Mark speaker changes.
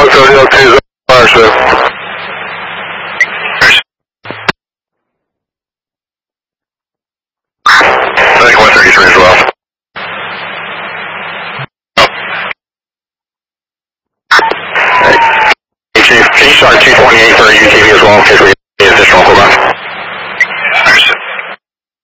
Speaker 1: 130 fire, sir. I think 133 as well. Hey, Chief, can you start 228 for UTV as well in case we